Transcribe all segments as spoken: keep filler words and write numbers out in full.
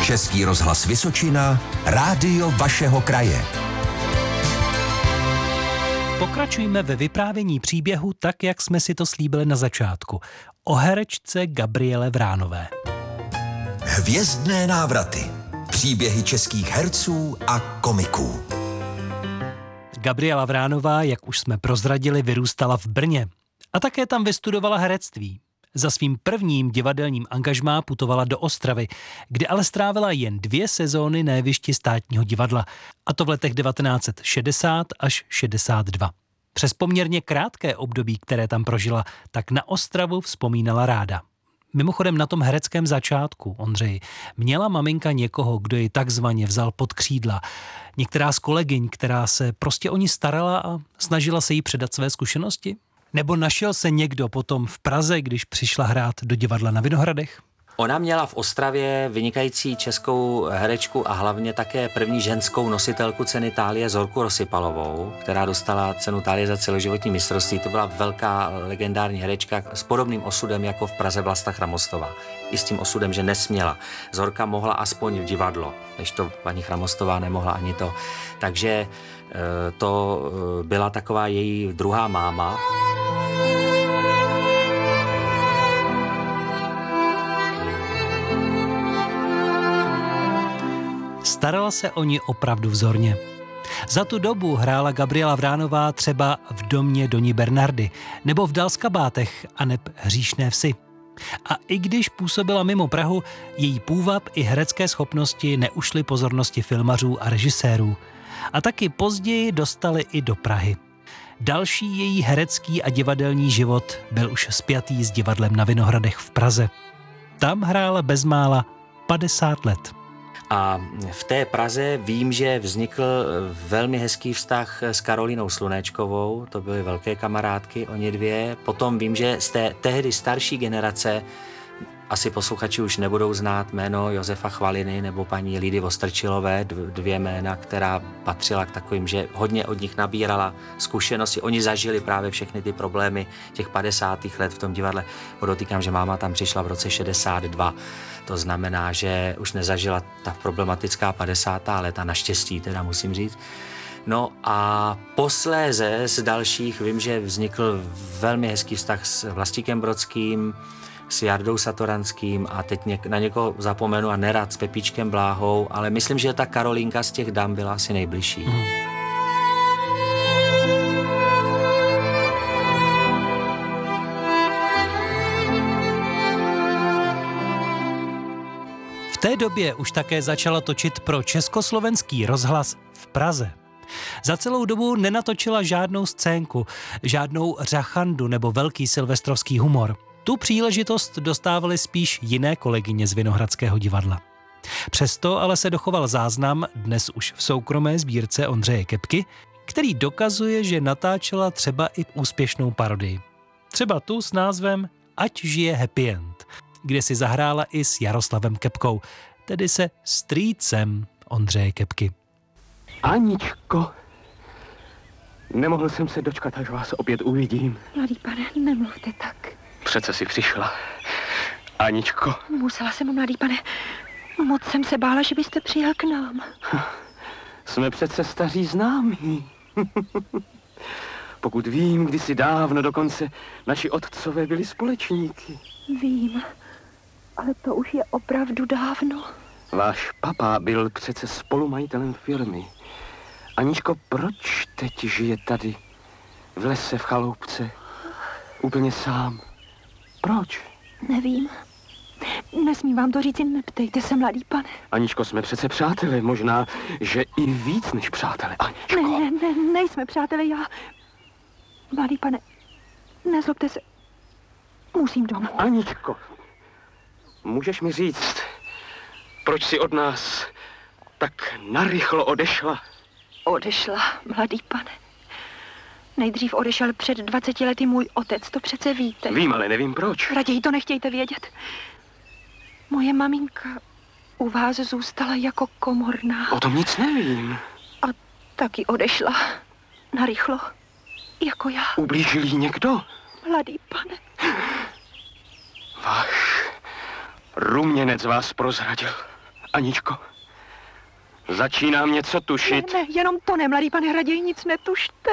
Český rozhlas Vysočina, rádio vašeho kraje. Pokračujme ve vyprávění příběhu tak, jak jsme si to slíbili na začátku. O herečce Gabriele Vránové. Hvězdné návraty. Příběhy českých herců a komiků. Gabriela Vránová, jak už jsme prozradili, vyrůstala v Brně. A také tam vystudovala herectví. Za svým prvním divadelním angažmá putovala do Ostravy, kde ale strávila jen dvě sezóny na jevišti Státního divadla. A to v letech devatenáct set šedesát až šedesát dva. Přes poměrně krátké období, které tam prožila, tak na Ostravu vzpomínala ráda. Mimochodem na tom hereckém začátku, Ondřej, měla maminka někoho, kdo ji takzvaně vzal pod křídla. Některá z kolegyň, která se prostě o ní starala a snažila se jí předat své zkušenosti? Nebo našel se někdo potom v Praze, když přišla hrát do divadla na Vinohradech? Ona měla v Ostravě vynikající českou herečku a hlavně také první ženskou nositelku ceny Thálie Zorku Rosypalovou, která dostala cenu Thálie za celoživotní mistrovství. To byla velká legendární herečka s podobným osudem jako v Praze Vlasta Chramostová. I s tím osudem, že nesměla. Zorka mohla aspoň v divadlo, než to paní Chramostová nemohla ani to. Takže to byla taková její druhá máma. Starala se o ní opravdu vzorně. Za tu dobu hrála Gabriela Vránová třeba v Domě Doni Bernardy nebo v Dalskabátech aneb Hříšné vsi. A i když působila mimo Prahu, její půvab i herecké schopnosti neušly pozornosti filmařů a režisérů. A taky později dostali i do Prahy. Další její herecký a divadelní život byl už spjatý s divadlem na Vinohradech v Praze. Tam hrála bezmála padesát let. A v té Praze vím, že vznikl velmi hezký vztah s Karolínou Slunéčkovou, to byly velké kamarádky, oni dvě. Potom vím, že z té tehdy starší generace, asi posluchači už nebudou znát jméno Josefa Chvaliny nebo paní Lidy Vostrčilové, dvě jména, která patřila k takovým, že hodně od nich nabírala zkušenosti. Oni zažili právě všechny ty problémy těch padesátých let v tom divadle. Podotýkám, že máma tam přišla v roce šedesát dva. To znamená, že už nezažila ta problematická padesátá léta, naštěstí teda musím říct. No a posléze z dalších vím, že vznikl velmi hezký vztah s Vlastíkem Brodským, s Jardou Satoranským a teď něk- na někoho zapomenu a nerad s Pepíčkem Bláhou, ale myslím, že ta Karolínka z těch dam byla asi nejbližší. Mm. V té době už také začala točit pro Československý rozhlas v Praze. Za celou dobu nenatočila žádnou scénku, žádnou řachandu nebo velký silvestrovský humor. Tu příležitost dostávaly spíš jiné kolegyně z Vinohradského divadla. Přesto ale se dochoval záznam, dnes už v soukromé sbírce Ondřeje Kepky, který dokazuje, že natáčela třeba i úspěšnou parodii. Třeba tu s názvem Ať žije happy end, kde si zahrála i s Jaroslavem Kepkou, tedy se strýcem Ondřeje Kepky. Aničko, nemohl jsem se dočkat, až vás opět uvidím. Mladý pane, nemluvte tak. Přece si přišla. Aničko. Musela jsem, mladý pane. Moc jsem se bála, že byste přijel k nám. Jsme přece staří známí. Pokud vím, kdysi dávno dokonce naši otcové byli společníky. Vím, ale to už je opravdu dávno. Váš papá byl přece spolumajitelem firmy. Aničko, proč teď žije tady, v lese, v chaloupce, úplně sám? Proč? Nevím. Nesmím vám to říct, neptejte se, mladý pane. Aničko, jsme přece přátelé, možná, že i víc než přátelé. Aničko. Ne, ne, ne, nejsme přátelé, já... Mladý pane, nezlobte se. Musím domů. Aničko, můžeš mi říct, proč jsi od nás tak narychlo odešla? Odešla, mladý pane. Nejdřív odešel před dvaceti lety můj otec, to přece víte. Vím, ale nevím proč. Raději to nechtějte vědět. Moje maminka u vás zůstala jako komorná. O tom nic nevím. A taky odešla. Narychlo. Jako já. Ublížil jí někdo? Mladý pane. Váš ruměnec vás prozradil. Aničko, začínám něco tušit. Ne, ne, jenom to ne, mladý pane, raději nic netušte.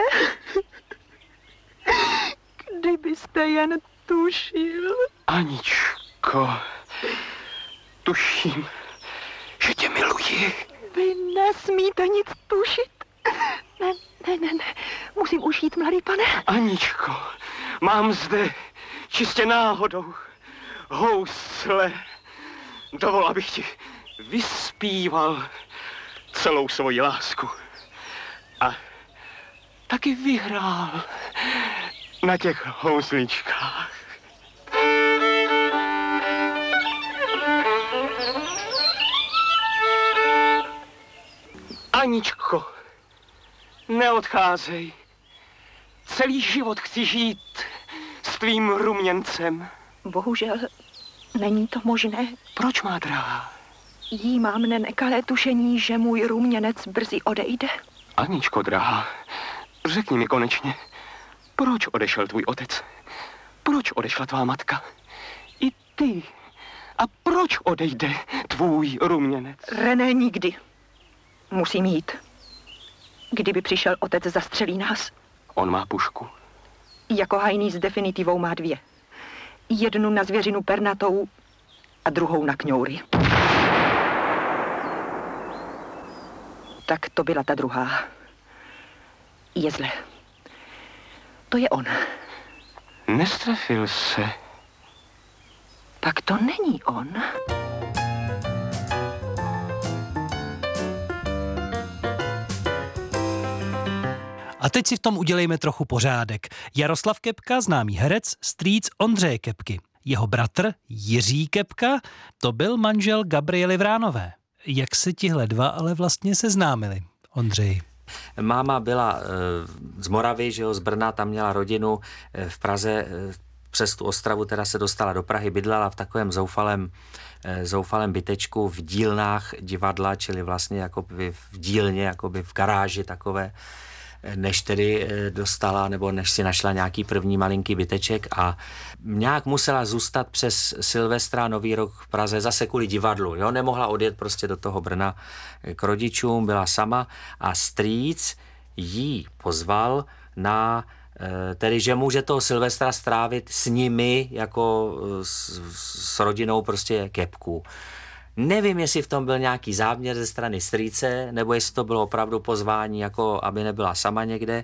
Kdybyste jen tušil. Aničko, tuším, že tě miluji. Vy nesmíte nic tušit. Ne, ne, ne, ne, musím už jít, mladý pane. Aničko, mám zde čistě náhodou housle. Dovol, abych ti vyspíval celou svoji lásku. A taky vyhrál na těch housličkách. Aničko, neodcházej. Celý život chci žít s tvým ruměncem. Bohužel není to možné. Proč, má drahá? Jí mám nenekalé tušení, že můj ruměnec brzy odejde. Aničko, drahá, řekni mi konečně, proč odešel tvůj otec? Proč odešla tvá matka? I ty. A proč odejde tvůj ruměnec? René, nikdy. Musím jít. Kdyby přišel otec, zastřelí nás. On má pušku. Jako hajný s definitivou má dvě. Jednu na zvěřinu pernatou a druhou na kňoury. Tak to byla ta druhá. Jezle. To je on. Nestrefil se. Pak to není on. A teď si v tom udělejme trochu pořádek. Jaroslav Kepka, známý herec, strýc Ondřeje Kepky. Jeho bratr Jiří Kepka, to byl manžel Gabriely Vránové. Jak se tihle dva ale vlastně seznámili, Ondřej? Máma byla e, z Moravy, že jo, z Brna, tam měla rodinu e, v Praze, e, přes tu Ostravu teda se dostala do Prahy, bydlela v takovém zoufalém, e, zoufalém bytečku v dílnách divadla, čili vlastně jakoby v dílně, jakoby v garáži takové, než tedy dostala, nebo než si našla nějaký první malinký byteček a nějak musela zůstat přes Silvestra, Nový rok v Praze, zase kvůli divadlu, jo, nemohla odjet prostě do toho Brna k rodičům, byla sama a strýc jí pozval na, tedy, že může toho Silvestra strávit s nimi, jako s, s rodinou prostě Kepků. Nevím, jestli v tom byl nějaký záměr ze strany strýce, nebo jestli to bylo opravdu pozvání, jako aby nebyla sama někde.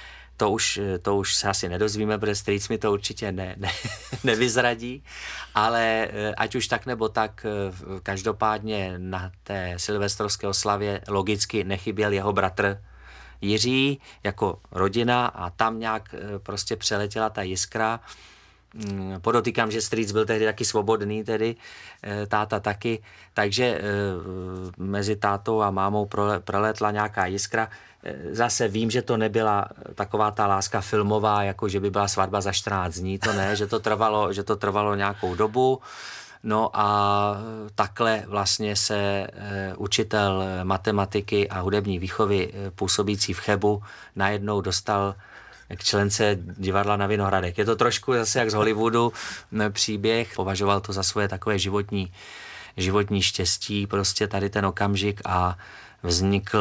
To už, to už se asi nedozvíme, protože strýc mi to určitě ne, ne, nevyzradí. Ale ať už tak nebo tak, každopádně na té silvestrovské oslavě logicky nechyběl jeho bratr Jiří jako rodina a tam nějak prostě přeletěla ta jiskra. Podotýkám, že strýc byl tehdy taky svobodný, tedy táta taky, takže mezi tátou a mámou proletla nějaká jiskra. Zase vím, že to nebyla taková ta láska filmová, jako že by byla svatba za čtrnáct dní, to ne, že to trvalo, že to trvalo nějakou dobu. No a takhle vlastně se učitel matematiky a hudební výchovy působící v Chebu najednou dostal k člence divadla na Vinohradech. Je to trošku zase jak z Hollywoodu příběh. Považoval to za svoje takové životní, životní štěstí, prostě tady ten okamžik a vznikl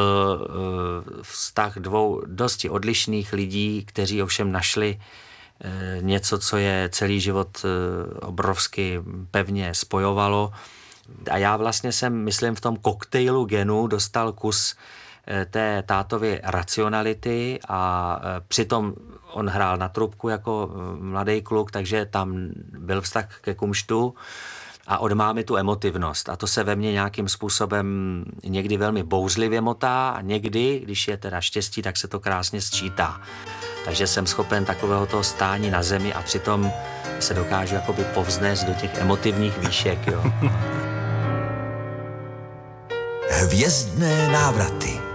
uh, vztah dvou dosti odlišných lidí, kteří ovšem našli uh, něco, co je celý život uh, obrovsky pevně spojovalo. A já vlastně jsem, myslím, v tom koktejlu genů dostal kus té tátovy racionality a přitom on hrál na trubku jako mladý kluk, takže tam byl vztah ke kumštu a od mámy tu emotivnost. A to se ve mně nějakým způsobem někdy velmi bouřlivě motá a někdy, když je teda štěstí, tak se to krásně sčítá. Takže jsem schopen takového toho stání na zemi a přitom se dokážu jakoby povznést do těch emotivních výšek, jo. Hvězdné návraty.